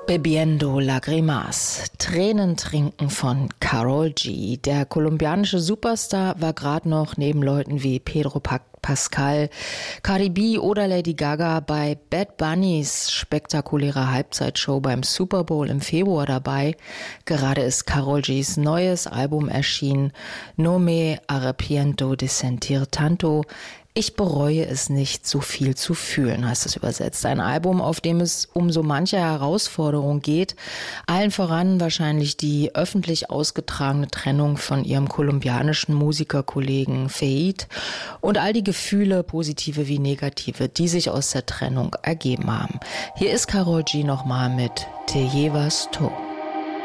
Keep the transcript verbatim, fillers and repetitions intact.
Bebiendo Lagrimas, Tränen trinken von Karol G. Der kolumbianische Superstar war gerade noch neben Leuten wie Pedro Pa- Pascal, Cardi B oder Lady Gaga bei Bad Bunnys spektakulärer Halbzeitshow beim Super Bowl im Februar dabei. Gerade ist Karol Gs neues Album erschienen, No me arrepiento de sentir tanto. Ich bereue es nicht, so viel zu fühlen, heißt es übersetzt. Ein Album, auf dem es um so manche Herausforderung geht. Allen voran wahrscheinlich die öffentlich ausgetragene Trennung von ihrem kolumbianischen Musikerkollegen Feid und all die Gefühle, positive wie negative, die sich aus der Trennung ergeben haben. Hier ist Karol G nochmal mit Te llevas tú.